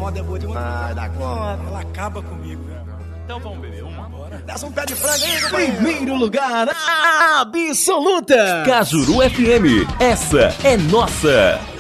moda é boa de Vai dar conta. Ela acaba comigo. Então vamos beber uma? Desce um pé de frango aí, companheiro. Primeiro lugar, absoluta. Cajuru FM, essa é nossa.